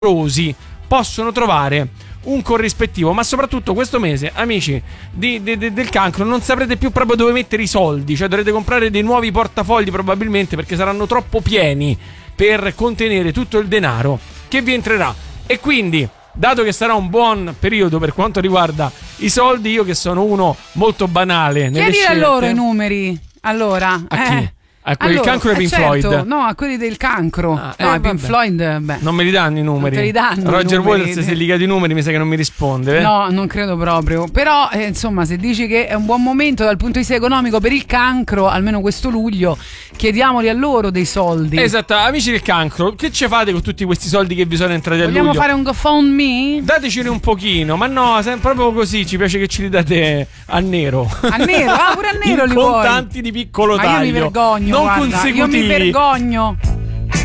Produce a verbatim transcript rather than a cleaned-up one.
possono trovare un corrispettivo. Ma soprattutto questo mese, amici di, di, di, del cancro, non saprete più proprio dove mettere i soldi, cioè dovrete comprare dei nuovi portafogli probabilmente, perché saranno troppo pieni per contenere tutto il denaro che vi entrerà. E quindi, dato che sarà un buon periodo per quanto riguarda i soldi, io che sono uno molto banale nelle chiedi a scelte, loro i numeri. Allora, a chi? eh. A quelli allora, del cancro e eh Pink certo, Floyd? No, a quelli del cancro. Ah, no, eh, a Pink vabbè. Floyd, beh. Non me li danno i numeri. Non te li danno Roger i numeri. Waters, se gli chiedi i numeri, mi sa che non mi risponde. Eh? No, non credo proprio. Però, eh, insomma, se dici che è un buon momento dal punto di vista economico per il cancro, almeno questo luglio, chiediamoli a loro dei soldi. Esatto, amici del cancro, che ci fate con tutti questi soldi che vi sono entrati a luglio? Vogliamo fare un GoFundMe? Datecene un pochino, ma no, se- proprio così, ci piace che ce li date a nero. A nero? Ah, pure a nero in li vuoi? contanti di piccolo Ma taglio. io mi vergogno, non guarda, io mi consecutivi. vergogno.